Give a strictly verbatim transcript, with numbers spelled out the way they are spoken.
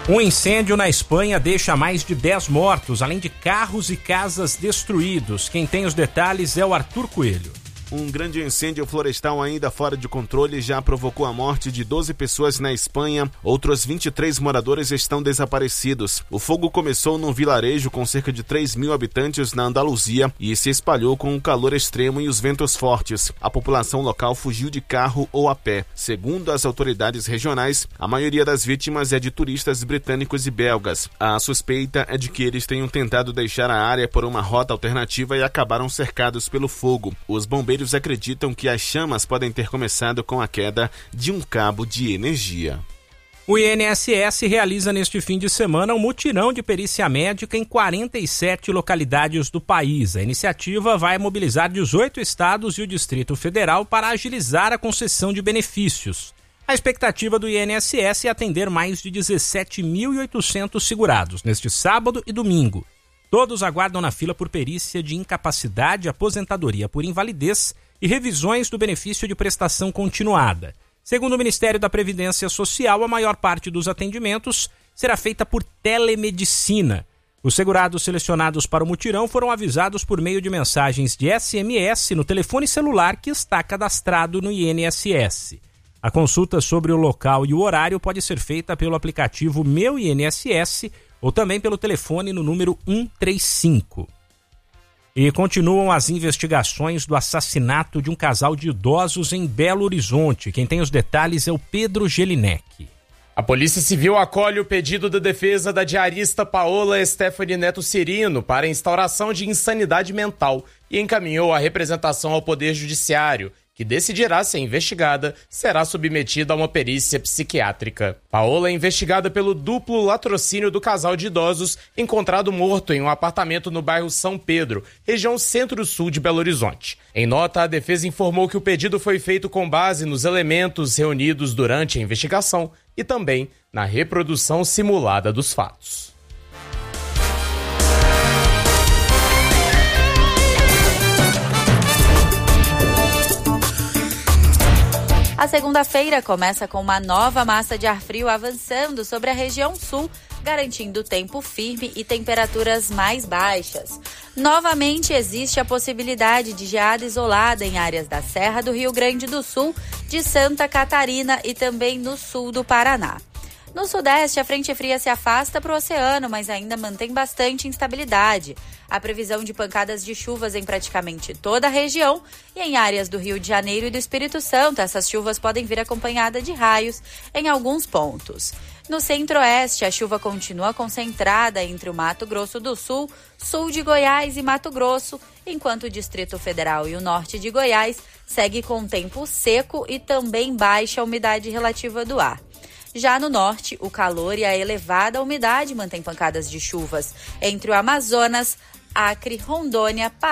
Um incêndio na Espanha deixa mais de dez mortos, além de carros e casas destruídos. Quem tem os detalhes é o Arthur Coelho. Um grande incêndio florestal ainda fora de controle já provocou a morte de doze pessoas na Espanha. Outros vinte e três moradores estão desaparecidos. O fogo começou num vilarejo com cerca de três mil habitantes na Andaluzia e se espalhou com o calor extremo e os ventos fortes. A população local fugiu de carro ou a pé. Segundo as autoridades regionais, a maioria das vítimas é de turistas britânicos e belgas. A suspeita é de que eles tenham tentado deixar a área por uma rota alternativa e acabaram cercados pelo fogo. Os bombeiros Eles acreditam que as chamas podem ter começado com a queda de um cabo de energia. O I N S S realiza neste fim de semana um mutirão de perícia médica em quarenta e sete localidades do país. A iniciativa vai mobilizar dezoito estados e o Distrito Federal para agilizar a concessão de benefícios. A expectativa do I N S S é atender mais de dezessete mil e oitocentos segurados neste sábado e domingo. Todos aguardam na fila por perícia de incapacidade, aposentadoria por invalidez e revisões do benefício de prestação continuada. Segundo o Ministério da Previdência Social, a maior parte dos atendimentos será feita por telemedicina. Os segurados selecionados para o mutirão foram avisados por meio de mensagens de S M S no telefone celular que está cadastrado no I N S S. A consulta sobre o local e o horário pode ser feita pelo aplicativo Meu I N S S ou também pelo telefone no número cento e trinta e cinco. E continuam as investigações do assassinato de um casal de idosos em Belo Horizonte. Quem tem os detalhes é o Pedro Gelinek. A Polícia Civil acolhe o pedido da defesa da diarista Paola Stephanie Neto Cirino para a instauração de insanidade mental e encaminhou a representação ao Poder Judiciário, que decidirá se a investigada será submetida a uma perícia psiquiátrica. Paola é investigada pelo duplo latrocínio do casal de idosos encontrado morto em um apartamento no bairro São Pedro, região centro-sul de Belo Horizonte. Em nota, a defesa informou que o pedido foi feito com base nos elementos reunidos durante a investigação e também na reprodução simulada dos fatos. A segunda-feira começa com uma nova massa de ar frio avançando sobre a região sul, garantindo tempo firme e temperaturas mais baixas. Novamente existe a possibilidade de geada isolada em áreas da Serra do Rio Grande do Sul, de Santa Catarina e também no sul do Paraná. No sudeste, a frente fria se afasta para o oceano, mas ainda mantém bastante instabilidade. A previsão de pancadas de chuvas em praticamente toda a região e em áreas do Rio de Janeiro e do Espírito Santo, essas chuvas podem vir acompanhadas de raios em alguns pontos. No centro-oeste, a chuva continua concentrada entre o Mato Grosso do Sul, sul de Goiás e Mato Grosso, enquanto o Distrito Federal e o norte de Goiás segue com tempo seco e também baixa a umidade relativa do ar. Já no norte, o calor e a elevada umidade mantêm pancadas de chuvas entre o Amazonas, Acre, Rondônia, Pará